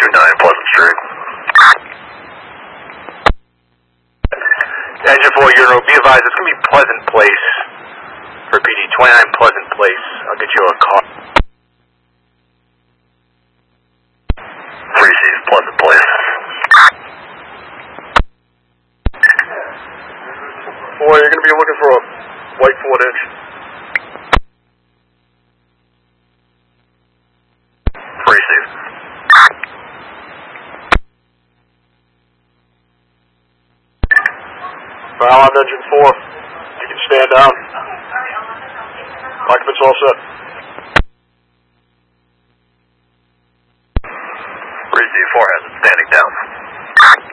29 Pleasant Street. Engine 4 Euro, be advised, it's going to be Pleasant Place for PD, 29 Pleasant Place. I'll get you a call. 3C's Pleasant Place. 4, you're going to be looking for a white Ford Edge. 3C's. Foul on engine 4. You can stand down. Occupants all set. 3C4 has it standing down.